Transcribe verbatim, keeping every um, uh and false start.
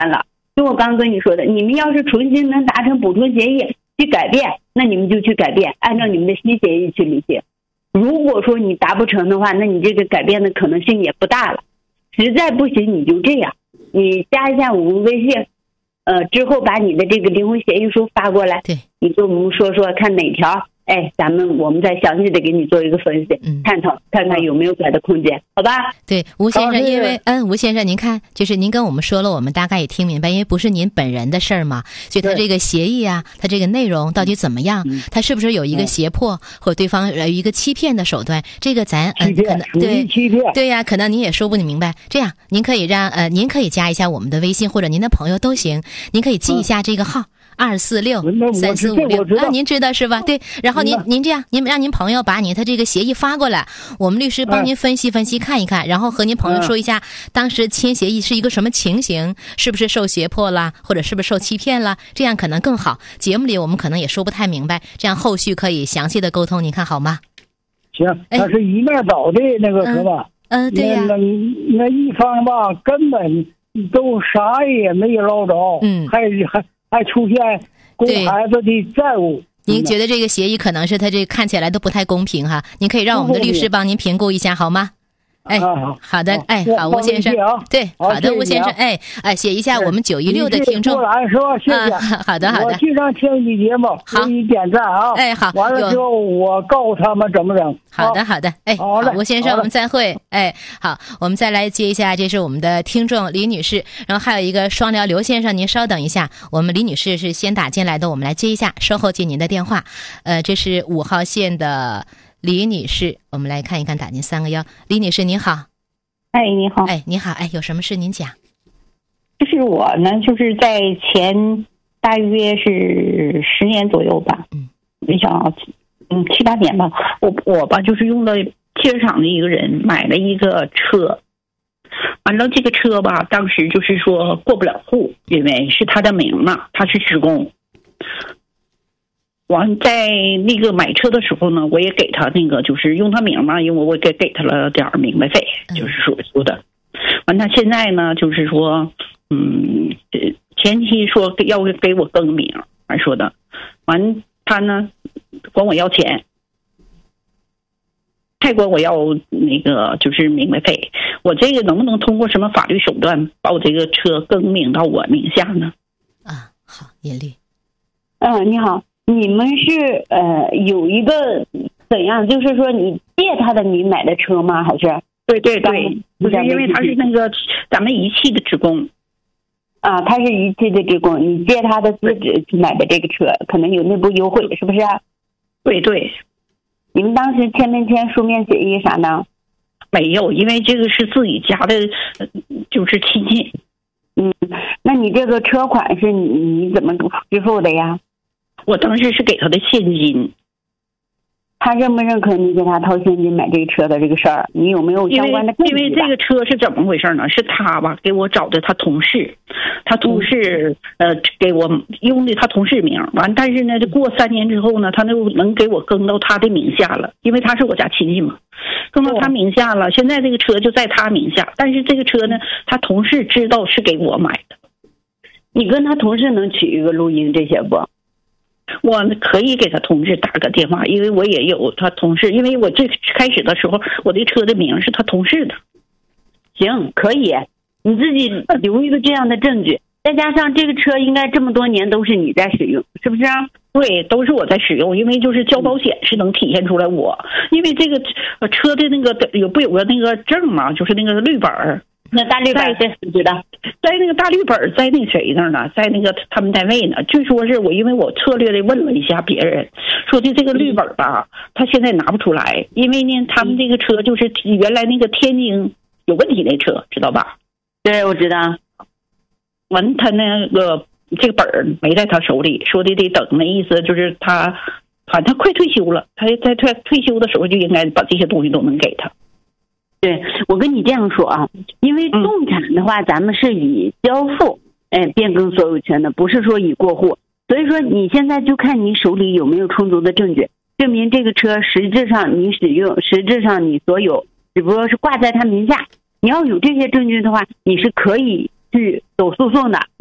了。就我刚刚跟你说的，你们要是重新能达成补充协议去改变，那你们就去改变，按照你们的新协议去履行。如果说你达不成的话，那你这个改变的可能性也不大了。实在不行，你就这样，你加一下我们微信，呃，之后把你的这个离婚协议书发过来， 对， 你跟我们说说看哪条，哎，咱们我们再详细的给你做一个分析， 嗯， 探讨看看有没有改的空间，好吧？ 对，吴先生， 当时因为嗯，吴先生，您看，就是您跟我们说了，我们大概也听明白，因为不是您本人的事儿嘛，所以他这个协议啊，他这个内容到底怎么样， 嗯他是不是有一个胁迫、嗯、或者对方有一个欺骗的手段？这个咱嗯、呃、可能对欺骗对呀、啊，可能您也说不明白。这样，您可以让呃，您可以加一下我们的微信或者您的朋友都行，您可以记一下这个号。嗯二四六三四五六啊，您知道是吧？对，然后您您这样，您让您朋友把你他这个协议发过来，我们律师帮您分析分析看一看，然后和您朋友说一下，当时签协议是一个什么情形，是不是受胁迫啦，或者是不是受欺骗啦？这样可能更好。节目里我们可能也说不太明白，这样后续可以详细的沟通，您看好吗？ 行，他是一面倒的那个是吧？ 嗯，呃、对呀、啊。 那那一方吧，根本都啥也没捞着， 嗯， 还还。还出现供孩子的债务， 您觉得这个协议可能是他这看起来都不太公平哈？您可以让我们的律师帮您评估一下好吗？哎，好的，哎，好，吴先生，对，好的，吴先生，哎，哎，写一下我们九一六的听众， 是吧？谢谢， 好的，好的， 我经常听你节目， 好， 给你点赞啊， 哎，好， 完了之后我告诉他们怎么整。 好的，好的，哎，好，吴先生，我们再会，哎，好，我们再来接一下，这是我们的听众李女士，然后还有一个双聊刘先生，您稍等一下，我们李女士是先打进来的，我们来接一下，稍后接您的电话，呃，这是五号线的李女士，我们来看一看，打进三个幺，李女士您好。 哎，你好。 哎，你好，哎，有什么事您讲？ 就是我呢，就是在前大约是十年左右吧， 嗯， 你想，嗯，七八年吧，我我吧就是用了汽车厂的一个人买了一个车，完了这个车吧，当时就是说过不了户，因为是他的名嘛，他是职工。完在那个买车的时候呢，我也给他那个就是用他名嘛，因为我给给他了点明白费，就是属于的。完他现在呢，就是说，嗯，前期说要给我更名，完说的，完他呢管我要钱，还管我要那个就是明白费。我这个能不能通过什么法律手段把我这个车更名到我名下呢？ 啊，好，严律。 嗯，你好。你们是呃有一个怎样？就是说你借他的你买的车吗？还是？ 对对对，不是因为他是那个咱们仪器的职工啊，他是仪器的职工，你借他的资质去买的这个车，可能有内部优惠，是不是？ 对对， 你们当时签没签书面协议啥的？ 没有，因为这个是自己家的，就是亲戚。 嗯，那你这个车款是你你怎么支付的呀？ 我当时是给他的现金， 他认不认可你给他掏现金买这个车的这个事儿？你有没有相关的证据？ 因为因为这个车是怎么回事呢？是他吧给我找的他同事，他同事、嗯、呃给我用的他同事名，完但是呢，过三年之后呢，他就能给我更到他的名下了，因为他是我家亲戚嘛，更到他名下了。现在这个车就在他名下，但是这个车呢，他同事知道是给我买的。 你跟他同事能取一个录音这些不？ 我可以给他同事打个电话，因为我也有他同事，因为我最开始的时候，我的车的名是他同事的。 行，可以，你自己留一个这样的证据，再加上这个车应该这么多年都是你在使用，是不是啊？ 对，都是我在使用，因为就是交保险是能体现出来我，因为这个车的那个有不有个那个证嘛，就是那个绿本儿。 那大绿本在知道， 在那个大绿本在那谁那儿呢，在那个他们单位呢。据说是我，因为我策略的问了一下别人，说的这个绿本吧，他现在拿不出来，因为呢，他们这个车就是原来那个天津有问题那车，知道吧？ 对，我知道。 完，他那个这个本儿没在他手里，说的得等，那意思就是他，反正他快退休了，他在退退休的时候就应该把这些东西都能给他。 对，我跟你这样说啊，因为动产的话，咱们是以交付，哎，变更所有权的，不是说以过户。所以说，你现在就看你手里有没有充足的证据，证明这个车实质上你使用，实质上你所有，只不过是挂在他名下。你要有这些证据的话，你是可以去走诉讼的。